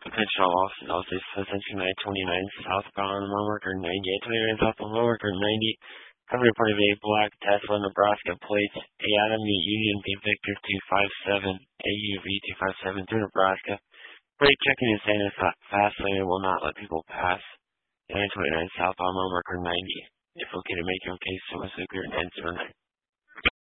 Potential losses, Ascension 929 southbound, mile marker 98, 29 southbound, mile marker 90. Cover reported a black Tesla, Nebraska plates, Academy Union V Victor 257, AUV 257 through Nebraska. Brake checking and saying it's not fast lane will not let people pass. 929 southbound, mile marker 90. If located, make your case to us, 979.